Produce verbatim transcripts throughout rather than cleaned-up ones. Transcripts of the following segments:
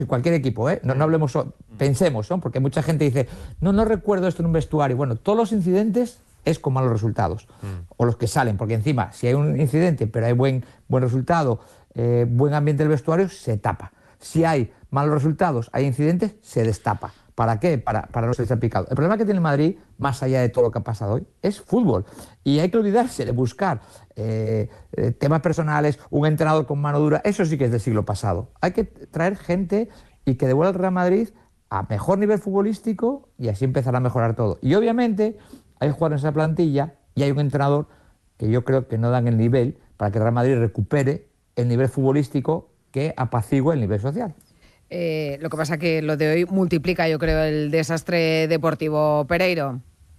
cualquier equipo, ¿eh? No, no hablemos, pensemos, ¿no? Porque mucha gente dice, no, no recuerdo esto en un vestuario. Bueno, todos los incidentes es con malos resultados, mm. o los que salen, porque encima, si hay un incidente, pero hay buen, buen resultado, eh, buen ambiente del vestuario, se tapa. Si hay malos resultados, hay incidentes, se destapa. ¿Para qué? Para, para no ser salpicado. El problema que tiene el Madrid, más allá de todo lo que ha pasado hoy, es fútbol. Y hay que olvidarse de buscar eh, eh, temas personales, un entrenador con mano dura, eso sí que es del siglo pasado. Hay que traer gente y que devuelva al Real Madrid a mejor nivel futbolístico y así empezará a mejorar todo. Y obviamente hay jugadores en esa plantilla y hay un entrenador que yo creo que no dan el nivel para que el Real Madrid recupere el nivel futbolístico que apacigua el nivel social. Eh, lo que pasa que lo de hoy multiplica, yo creo, el desastre deportivo. Pereiro.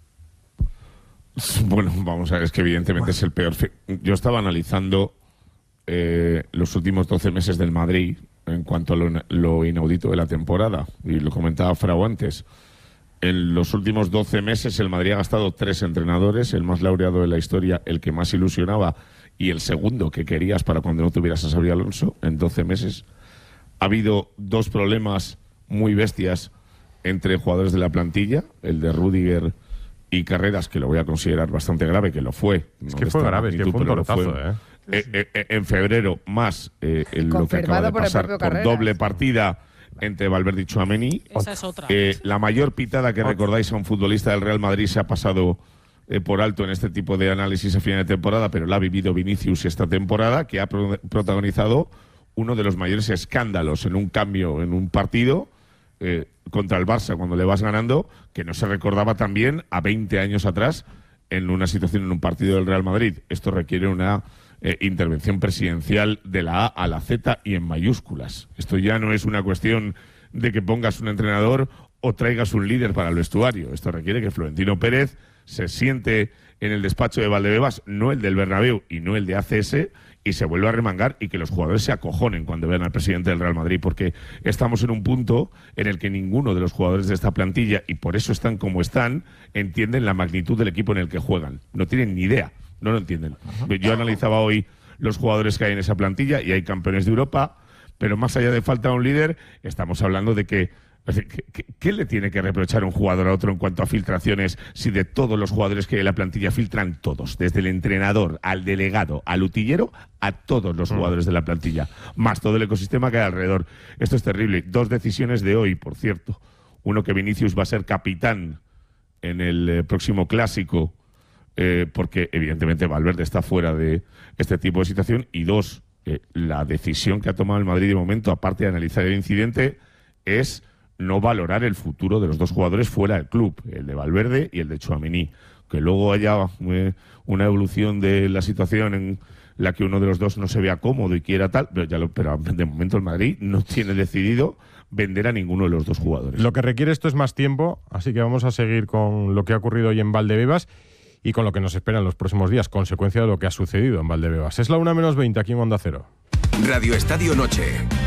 Bueno, vamos a ver, es que evidentemente bueno. es el peor. Yo estaba analizando eh, los últimos doce meses del Madrid en cuanto a lo, lo inaudito de la temporada, y lo comentaba Frau antes. En los últimos doce meses el Madrid ha gastado tres entrenadores, el más laureado de la historia, el que más ilusionaba y el segundo que querías para cuando no tuvieras a Xabi Alonso. En doce meses ha habido dos problemas muy bestias entre jugadores de la plantilla, el de Rüdiger y Carreras, que lo voy a considerar bastante grave, que lo fue. Es que no fue grave, es que fue un tortazo, ¿eh? Eh, eh, en febrero, más eh, lo que acaba de pasar por, por doble partida entre Valverde y Tchouaméni. Esa es otra. Eh, la mayor pitada que recordáis a un futbolista del Real Madrid se ha pasado eh, por alto en este tipo de análisis a final de temporada, pero la ha vivido Vinicius esta temporada, que ha pro protagonizado uno de los mayores escándalos en un cambio en un partido eh, contra el Barça cuando le vas ganando, que no se recordaba también a veinte años atrás en una situación en un partido del Real Madrid. Esto requiere una eh, intervención presidencial de la A a la Z y en mayúsculas. Esto ya no es una cuestión de que pongas un entrenador o traigas un líder para el vestuario. Esto requiere que Florentino Pérez se siente en el despacho de Valdebebas, no el del Bernabéu y no el de A C S, y se vuelve a remangar y que los jugadores se acojonen cuando vean al presidente del Real Madrid, porque estamos en un punto en el que ninguno de los jugadores de esta plantilla, y por eso están como están, entienden la magnitud del equipo en el que juegan. No tienen ni idea, no lo entienden. Yo analizaba hoy los jugadores que hay en esa plantilla y hay campeones de Europa, pero más allá de falta de un líder, estamos hablando de que ¿Qué, qué, ¿Qué le tiene que reprochar un jugador a otro en cuanto a filtraciones si de todos los jugadores que hay en la plantilla filtran todos? Desde el entrenador, al delegado, al utillero, a todos los jugadores de la plantilla, más todo el ecosistema que hay alrededor. Esto es terrible. Dos decisiones de hoy, por cierto. Uno, que Vinicius va a ser capitán en el eh, próximo clásico, eh, porque evidentemente Valverde está fuera de este tipo de situación. Y dos, eh, la decisión que ha tomado el Madrid de momento, aparte de analizar el incidente, es no valorar el futuro de los dos jugadores fuera del club, el de Valverde y el de Tchouaméni. Que luego haya eh, una evolución de la situación en la que uno de los dos no se vea cómodo y quiera tal, pero, ya lo, pero de momento el Madrid no tiene decidido vender a ninguno de los dos jugadores. Lo que requiere esto es más tiempo, así que vamos a seguir con lo que ha ocurrido hoy en Valdebebas y con lo que nos espera en los próximos días, consecuencia de lo que ha sucedido en Valdebebas. Es la una menos veinte aquí en Onda Cero. Radio Estadio Noche.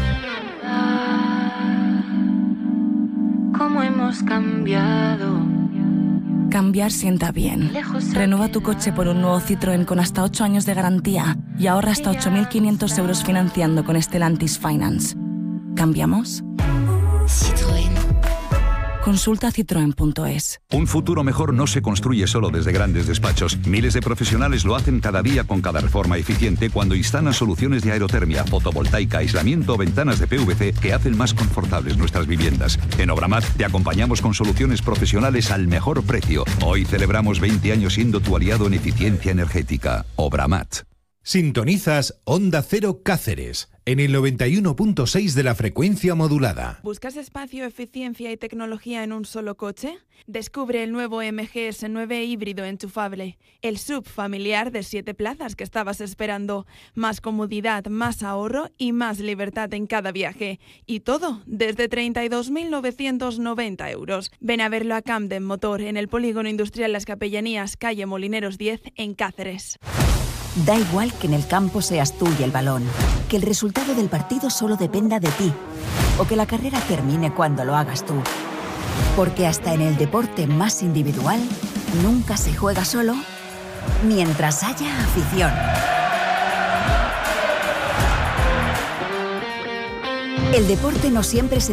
¿Cómo hemos cambiado? Cambiar sienta bien. Renueva tu coche por un nuevo Citroën con hasta ocho años de garantía y ahorra hasta ocho mil quinientos euros financiando con Stellantis Finance. ¿Cambiamos? Citroën. Consulta citroen punto es. Un futuro mejor no se construye solo desde grandes despachos. Miles de profesionales lo hacen cada día con cada reforma eficiente cuando instalan soluciones de aerotermia, fotovoltaica, aislamiento o ventanas de P V C que hacen más confortables nuestras viviendas. En Obramat te acompañamos con soluciones profesionales al mejor precio. Hoy celebramos veinte años siendo tu aliado en eficiencia energética. Obramat. Sintonizas Onda Cero Cáceres en el noventa y uno punto seis de la frecuencia modulada. ¿Buscas espacio, eficiencia y tecnología en un solo coche? Descubre el nuevo M G S nueve híbrido enchufable, el sub familiar de siete plazas que estabas esperando. Más comodidad, más ahorro y más libertad en cada viaje. Y todo desde treinta y dos mil novecientos noventa euros. Ven a verlo a Camden Motor en el Polígono Industrial Las Capellanías, calle Molineros diez, en Cáceres. Da igual que en el campo seas tú y el balón, que el resultado del partido solo dependa de ti, o que la carrera termine cuando lo hagas tú. Porque hasta en el deporte más individual, nunca se juega solo mientras haya afición. El deporte no siempre se